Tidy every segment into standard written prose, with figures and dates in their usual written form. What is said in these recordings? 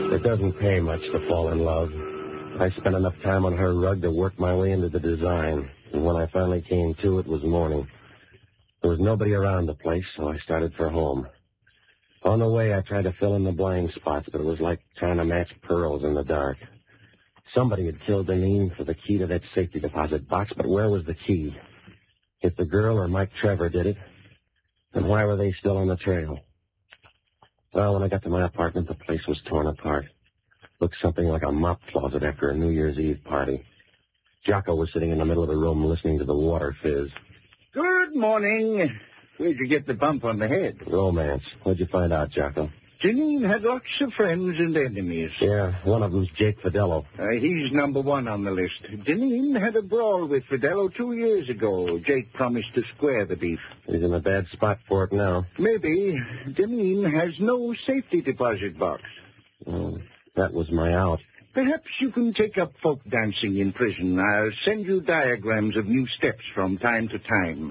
It doesn't pay much to fall in love. I spent enough time on her rug to work my way into the design, and when I finally came to, it was morning. There was nobody around the place, so I started for home. On the way, I tried to fill in the blind spots, but it was like trying to match pearls in the dark. Somebody had killed Deneen for the key to that safety deposit box, but where was the key? If the girl or Mike Trevor did it, then why were they still on the trail? Well, when I got to my apartment, the place was torn apart. Looked something like a mop closet after a New Year's Eve party. Jocko was sitting in the middle of the room listening to the water fizz. Good morning. Where'd you get the bump on the head? Romance. What'd you find out, Jocko? Deneen had lots of friends and enemies. Yeah, one of them's Jake Fidello. He's number one on the list. Deneen had a brawl with Fidello 2 years ago. Jake promised to square the beef. He's in a bad spot for it now. Maybe. Deneen has no safety deposit box. That was my out. Perhaps you can take up folk dancing in prison. I'll send you diagrams of new steps from time to time.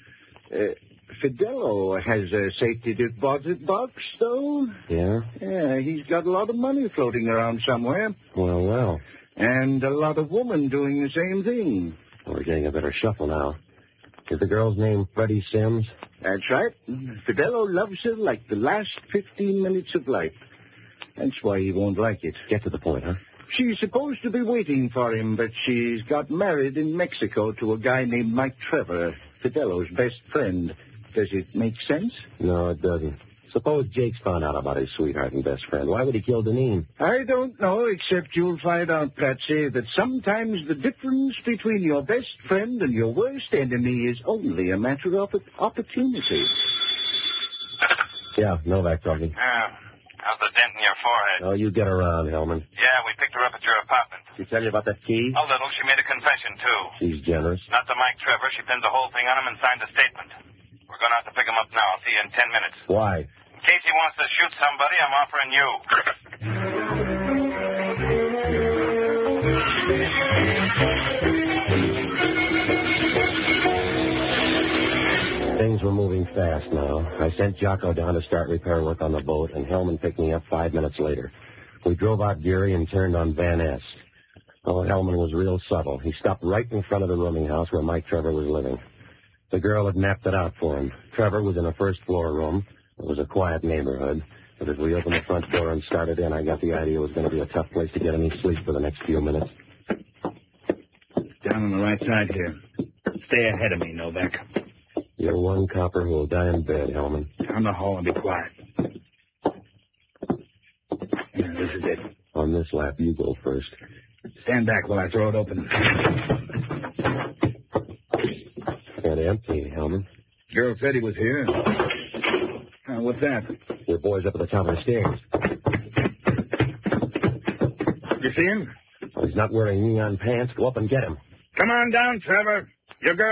Fidello has a safety deposit box, though. Yeah? Yeah, he's got a lot of money floating around somewhere. Well. And a lot of women doing the same thing. We're getting a better shuffle now. Is the girl's name Freddie Sims? That's right. Fidello loves her like the last 15 minutes of life. That's why he won't like it. Get to the point, huh? She's supposed to be waiting for him, but she's got married in Mexico to a guy named Mike Trevor, Fidello's best friend. Does it make sense? No, it doesn't. Suppose Jake's found out about his sweetheart and best friend. Why would he kill Deneen? I don't know, except you'll find out, Patsy, that sometimes the difference between your best friend and your worst enemy is only a matter of opportunity. Yeah, Novak talking. How's the dent in your forehead? Oh, you get around, Hellman. Yeah, we picked her up at your apartment. She tell you about that key? A little. She made a confession, too. She's generous. Not to Mike Trevor. She pinned the whole thing on him and signed a statement. We're going to have to pick him up now. I'll see you in 10 minutes. Why? In case he wants to shoot somebody, I'm offering you. Things were moving fast now. I sent Jocko down to start repair work on the boat, and Hellman picked me up 5 minutes later. We drove out Geary and turned on Van Ness. Oh, Hellman was real subtle. He stopped right in front of the rooming house where Mike Trevor was living. The girl had mapped it out for him. Trevor was in a first-floor room. It was a quiet neighborhood. But as we opened the front door and started in, I got the idea it was going to be a tough place to get any sleep for the next few minutes. Down on the right side here. Stay ahead of me, Novak. You're one copper who will die in bed, Hellman. Down the hall and be quiet. Yeah, this is it. On this lap, you go first. Stand back while I throw it open. Can't empty, Hellman. Girl said he was here. What's that? Your boy's up at the top of the stairs. You see him? He's not wearing neon pants. Go up and get him. Come on down, Trevor. Your girl